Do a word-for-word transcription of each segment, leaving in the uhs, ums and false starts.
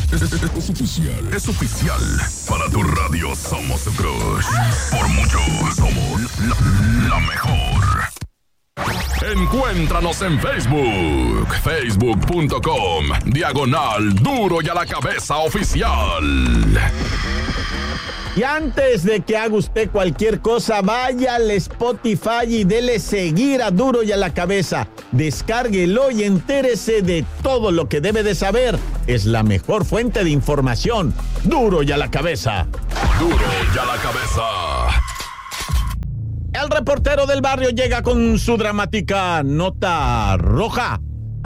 Es, es, es oficial. Es oficial. Para tu radio somos tu crush. Por mucho somos la, la mejor. Encuéntranos en Facebook. Facebook punto com. Diagonal Duro y a la Cabeza Oficial. Y antes de que haga usted cualquier cosa, vaya al Spotify y dele seguir a Duro y a la Cabeza. Descárguelo y entérese de todo lo que debe de saber. Es la mejor fuente de información. Duro y a la Cabeza. Duro y a la Cabeza. El reportero del barrio llega con su dramática nota roja.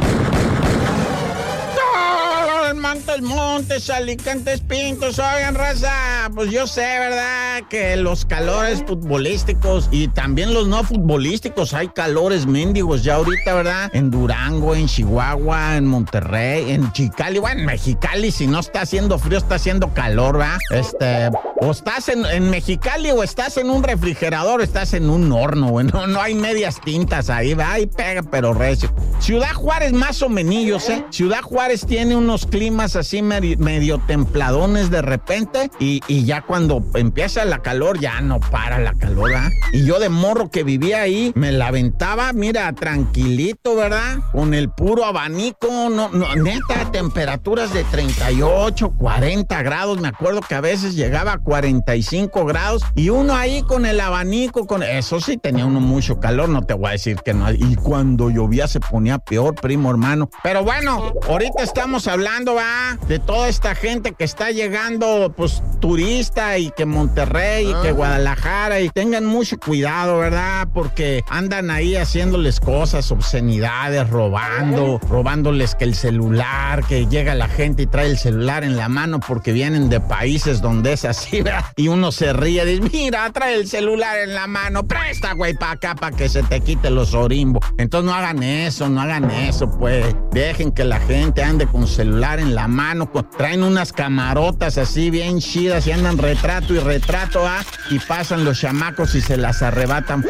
Montes, Montes, Alicantes, Pintos, oigan, raza, pues yo sé, ¿verdad? Que los calores futbolísticos y también los no futbolísticos, hay calores mendigos ya ahorita, ¿verdad? En Durango, en Chihuahua, en Monterrey, en Chicali, bueno, en Mexicali, si no está haciendo frío, está haciendo calor, ¿verdad? Este, o estás en, en Mexicali o estás en un refrigerador, estás en un horno, güey, no, no hay medias tintas ahí, ¿verdad? Ahí pega, pero recio. Ciudad Juárez más o menos, ¿eh? Ciudad Juárez tiene unos climas así medio, medio templadones de repente y, y ya cuando empieza la calor ya no para la calor, ¿verdad? Y yo de morro que vivía ahí me la aventaba, mira, tranquilito, ¿verdad? Con el puro abanico, no, no, neta, temperaturas de treinta y ocho, cuarenta grados, me acuerdo que a veces llegaba a cuarenta y cinco grados y uno ahí con el abanico, con eso sí tenía uno mucho calor, no te voy a decir que no, y cuando llovía se ponía peor, primo hermano. Pero bueno, ahorita estamos hablando, va, de toda esta gente que está llegando, pues, turista, y que Monterrey, y que Guadalajara, y tengan mucho cuidado, ¿verdad? Porque andan ahí haciéndoles cosas, obscenidades, robando, robándoles que el celular, que llega la gente y trae el celular en la mano porque vienen de países donde es así, ¿verdad? Y uno se ríe, dice, mira, trae el celular en la mano, presta, güey, para acá, para que se te quite los orimbos. Entonces no hagan eso, no hagan eso, pues. Dejen que la gente ande con celular en la mano, con, traen unas camarotas así bien chidas y andan retrato y retrato, ¿ah? Y pasan los chamacos y se las arrebatan.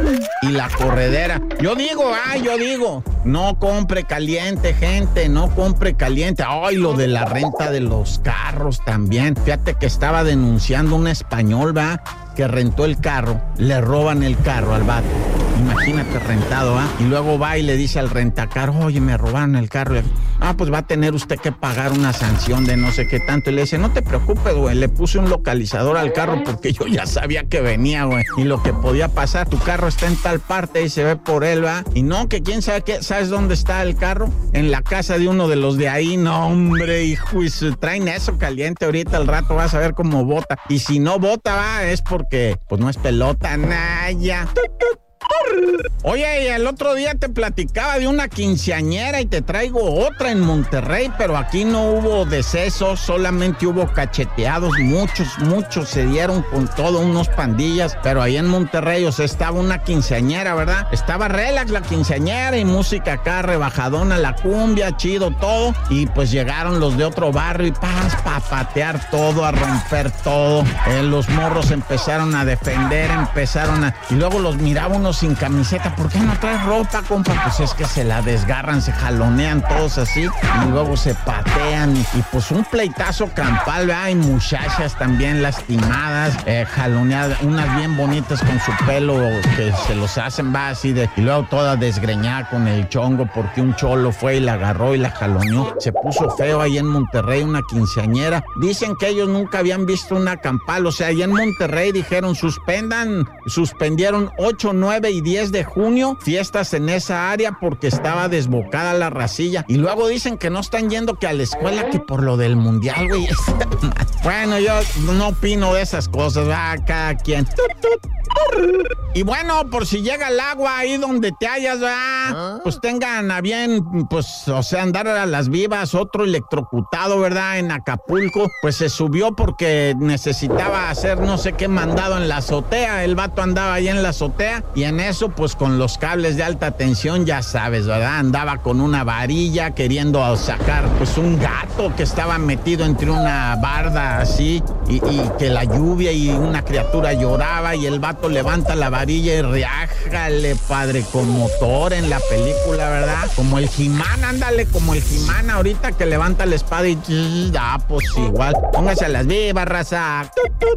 Y la corredera. Yo digo, ah, yo digo, no compre caliente, gente, no compre caliente. Ay, lo de la renta de los carros también. Fíjate que estaba denunciando un español, ¿va? Que rentó el carro, le roban el carro al vato. Imagínate rentado, ¿ah? Y luego va y le dice al rentacarro, oye, me robaron el carro. Ah, pues va a tener usted que pagar una sanción de no sé qué tanto. Y le dice, no te preocupes, güey, le puse un localizador al carro porque yo ya sabía que venía, güey. Y lo que podía pasar, tu carro está en tal parte y se ve por él, ¿va? Y no, que quién sabe qué, ¿sabes dónde está el carro? En la casa de uno de los de ahí. No, hombre, hijo, y se traen eso caliente ahorita, al rato vas a ver cómo bota. Y si no bota, va, es porque, pues no es pelota, naya. Oye, y el otro día te platicaba de una quinceañera y te traigo otra en Monterrey, pero aquí no hubo decesos, solamente hubo cacheteados, muchos, muchos se dieron con todo, unos pandillas, pero ahí en Monterrey, o sea, estaba una quinceañera, ¿verdad? Estaba relax la quinceañera y música acá, rebajadona, la cumbia, chido todo, y pues llegaron los de otro barrio y paz, pa' patear todo, a romper todo, eh, los morros empezaron a defender, empezaron a... y luego los miraba unos sin camiseta, ¿por qué no traes ropa, compa? Pues es que se la desgarran, se jalonean todos así y luego se patean y, y pues un pleitazo campal, ¿verdad? Hay muchachas también lastimadas, eh, jaloneadas, unas bien bonitas con su pelo que se los hacen, va así de, y luego toda desgreñada con el chongo porque un cholo fue y la agarró y la jaloneó. Se puso feo ahí en Monterrey una quinceañera. Dicen que ellos nunca habían visto una campal, o sea, allá en Monterrey dijeron suspendan, suspendieron ocho, nueve y diez de junio, fiestas en esa área porque estaba desbocada la racilla. Y luego dicen que no están yendo que a la escuela que por lo del mundial, güey. Bueno, yo no opino de esas cosas, va, cada quien. Y bueno, por si llega el agua ahí donde te hallas, ¿verdad? Pues tengan a bien, pues, o sea, andar a las vivas. Otro electrocutado, ¿verdad? En Acapulco, pues se subió porque necesitaba hacer no sé qué mandado en la azotea. El vato andaba ahí en la azotea y en eso, pues, con los cables de alta tensión, ya sabes, ¿verdad? Andaba con una varilla queriendo sacar, pues, un gato que estaba metido entre una barda así y, y que la lluvia y una criatura lloraba y el vato vato levanta la varilla y riájale, padre, con motor en la película, ¿verdad? Como el He-Man, ándale, como el He-Man ahorita que levanta la espada y... Ah, pues igual. Póngase a las vivas, raza.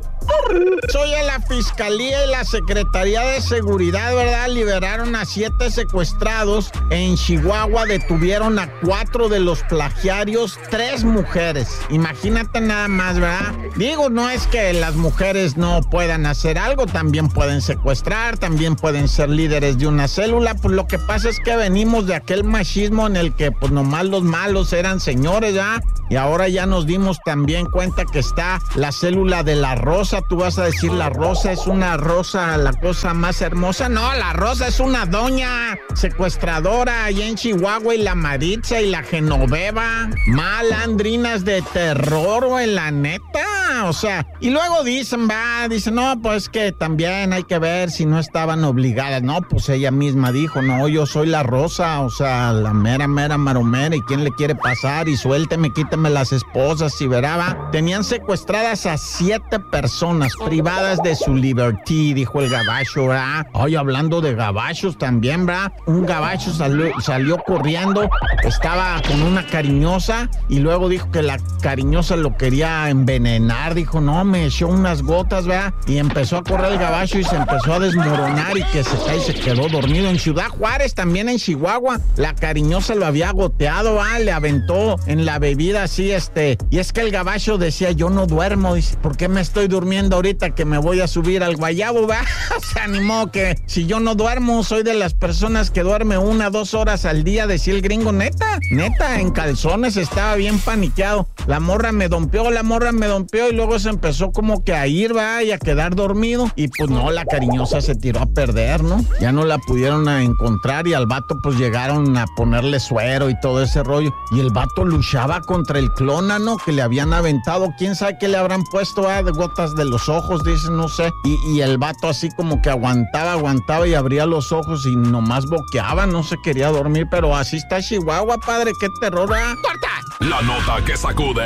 Soy a la Fiscalía y la Secretaría de Seguridad, ¿verdad? Liberaron a siete secuestrados. En Chihuahua detuvieron a cuatro de los plagiarios, tres mujeres. Imagínate nada más, ¿verdad? Digo, no es que las mujeres no puedan hacer algo, también pueden secuestrar, también pueden ser líderes de una célula. Pues lo que pasa es que venimos de aquel machismo en el que pues nomás los malos eran señores, ¿verdad? Y ahora ya nos dimos también cuenta que está la célula de la Rosa. Tú vas a decir, la Rosa es una rosa, la cosa más hermosa. No, la Rosa es una doña secuestradora allá en Chihuahua, y la Maritza y la Genoveva, malandrinas de terror, güey, la neta. O sea, y luego dicen, va, dicen, no, pues que también hay que ver si no estaban obligadas. No, pues ella misma dijo, no, yo soy la Rosa, o sea, la mera, mera maromera, y quién le quiere pasar, y suélteme, quíteme las esposas, y verá, va. Tenían secuestradas a siete personas, privadas de su libertad, dijo el gabacho, ¿verdad? Ay, hablando de gabachos también, ¿verdad? Un gabacho salió, salió corriendo, estaba con una cariñosa, y luego dijo que la cariñosa lo quería envenenar. Dijo, no, me echó unas gotas, ¿verdad? Y empezó a correr el gabacho y se empezó a desmoronar, y que se cae y se quedó dormido. En Ciudad Juárez, también en Chihuahua, la cariñosa lo había goteado, ¿va? Le aventó en la bebida así, este, y es que el gabacho decía, yo no duermo, dice, ¿por qué me estoy durmiendo ahorita que me voy a subir al guayabo, va? Se animó que si yo no duermo, soy de las personas que duerme una, dos horas al día, decía el gringo, neta, neta, en calzones, estaba bien paniqueado. La morra me dompeó, la morra me dompeó, y luego se empezó como que a ir, va, y a quedar dormido, y pues no, la cariñosa se tiró a perder, ¿no? Ya no la pudieron a encontrar, y al vato pues llegaron a ponerle suero y todo ese rollo, y el vato luchaba contra el clónano que le habían aventado, quién sabe qué le habrán puesto, ah, de gotas de los ojos, dicen, no sé, y, y el vato así como que aguantaba, aguantaba y abría los ojos y nomás boqueaba, no se quería dormir, pero así está Chihuahua, padre, qué terror, ¿ah? ¡Corta! La nota que sacude.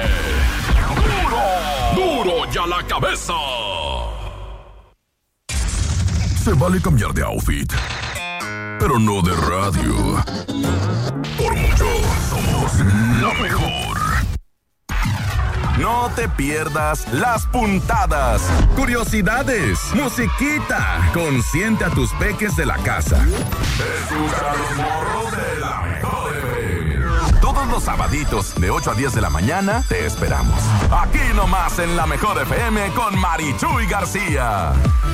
¡Duro! ¡Duro ya la cabeza! Se vale cambiar de outfit, pero no de radio. Por mucho, somos la mejor. No te pierdas las puntadas, curiosidades, musiquita. Consiente a tus peques de la casa. Escucha los morros de la mejor F M. Todos los sabaditos de ocho a diez de la mañana te esperamos. Aquí nomás en la mejor F M con Marichuy García.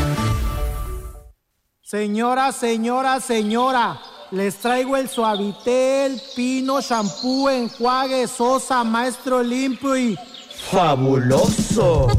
Señora, señora, señora, les traigo el Suavitel, Pino, Shampoo, Enjuague, Sosa, Maestro Limpio y... ¡fabuloso!